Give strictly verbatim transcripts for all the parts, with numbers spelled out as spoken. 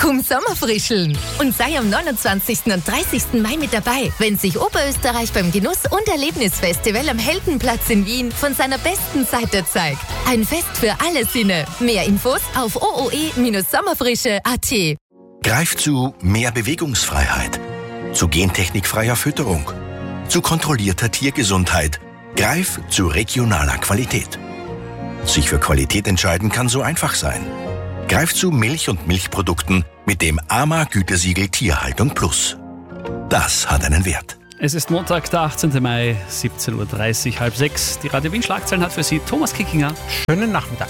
Komm Sommerfrischeln und sei am neunundzwanzigsten und dreißigsten Mai mit dabei, wenn sich Oberösterreich beim Genuss- und Erlebnisfestival am Heldenplatz in Wien von seiner besten Seite zeigt. Ein Fest für alle Sinne. Mehr Infos auf o o e Bindestrich sommerfrische punkt a t. Greif zu mehr Bewegungsfreiheit, zu gentechnikfreier Fütterung, zu kontrollierter Tiergesundheit. Greif zu regionaler Qualität. Sich für Qualität entscheiden kann so einfach sein. Greif zu Milch und Milchprodukten mit dem A M A-Gütesiegel Tierhaltung Plus. Das hat einen Wert. Es ist Montag, der achtzehnten Mai, siebzehn Uhr dreißig, halb sechs. Die Radio Wien Schlagzeilen hat für Sie Thomas Kickinger. Schönen Nachmittag.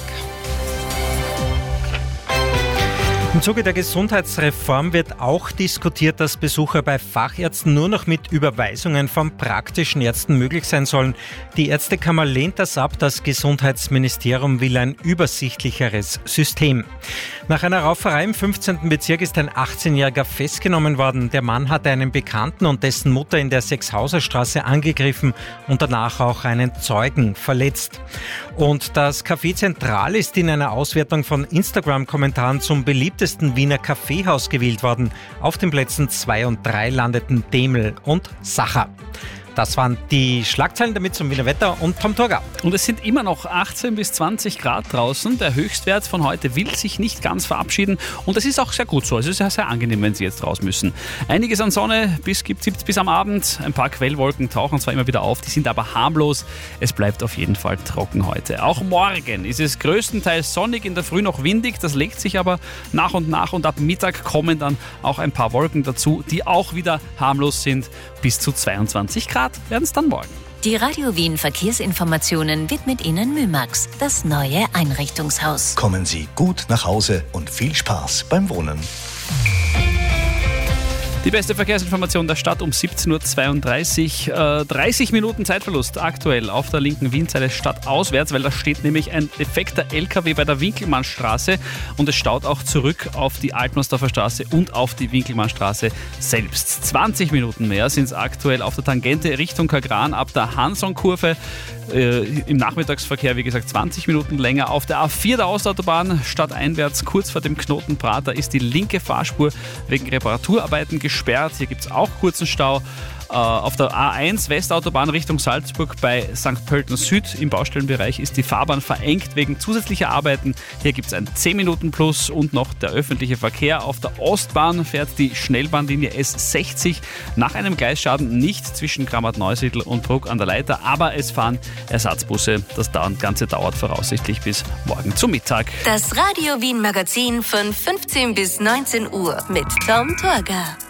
Im Zuge der Gesundheitsreform wird auch diskutiert, dass Besucher bei Fachärzten nur noch mit Überweisungen von praktischen Ärzten möglich sein sollen. Die Ärztekammer lehnt das ab. Das Gesundheitsministerium will ein übersichtlicheres System. Nach einer Rauferei im fünfzehnten Bezirk ist ein achtzehnjähriger festgenommen worden. Der Mann hatte einen Bekannten und dessen Mutter in der Sechshauserstraße angegriffen und danach auch einen Zeugen verletzt. Und das Café Zentral ist in einer Auswertung von Instagram-Kommentaren zum beliebtesten Wiener Kaffeehaus gewählt worden. Auf den Plätzen zwei und drei landeten Demel und Sacher. Das waren die Schlagzeilen, damit zum Wiener Wetter und Tom Torgau. Und es sind immer noch achtzehn bis zwanzig Grad draußen. Der Höchstwert von heute will sich nicht ganz verabschieden. Und das ist auch sehr gut so. Es ist ja sehr angenehm, wenn Sie jetzt raus müssen. Einiges an Sonne bis, gibt es bis am Abend. Ein paar Quellwolken tauchen zwar immer wieder auf, die sind aber harmlos. Es bleibt auf jeden Fall trocken heute. Auch morgen ist es größtenteils sonnig, in der Früh noch windig. Das legt sich aber nach und nach und ab Mittag kommen dann auch ein paar Wolken dazu, die auch wieder harmlos sind. Bis zu zweiundzwanzig Grad werden es dann morgen. Die Radio Wien Verkehrsinformationen widmet Ihnen Mümax, das neue Einrichtungshaus. Kommen Sie gut nach Hause und viel Spaß beim Wohnen. Die beste Verkehrsinformation der Stadt um siebzehn Uhr zweiunddreißig. Äh, dreißig Minuten Zeitverlust aktuell auf der linken Wienseite stadtauswärts, weil da steht nämlich ein defekter L K W bei der Winkelmannstraße und es staut auch zurück auf die Altmersdorfer Straße und auf die Winkelmannstraße selbst. zwanzig Minuten mehr sind es aktuell auf der Tangente Richtung Kagran ab der Hanson-Kurve. Äh, Im Nachmittagsverkehr, wie gesagt, zwanzig Minuten länger. Auf der A vier der Ostautobahn stadteinwärts kurz vor dem Knoten Prater ist die linke Fahrspur wegen Reparaturarbeiten gesperrt. Hier gibt es auch kurzen Stau. Auf der A eins Westautobahn Richtung Salzburg bei Sankt Pölten Süd im Baustellenbereich ist die Fahrbahn verengt wegen zusätzlicher Arbeiten. Hier gibt es ein zehn Minuten Plus und noch der öffentliche Verkehr. Auf der Ostbahn fährt die Schnellbahnlinie S sechzig nach einem Gleisschaden nicht zwischen Kramat-Neusiedl und Bruck an der Leiter, aber es fahren Ersatzbusse. Das Ganze dauert voraussichtlich bis morgen zum Mittag. Das Radio Wien Magazin von fünfzehn bis neunzehn Uhr mit Tom Torgau.